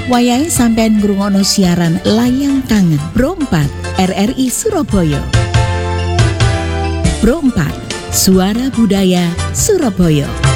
wayahe sampean ngrungokno siaran Layang Kangen Pro 4 RRI Surabaya. Pro 4 Suara Budaya Surabaya.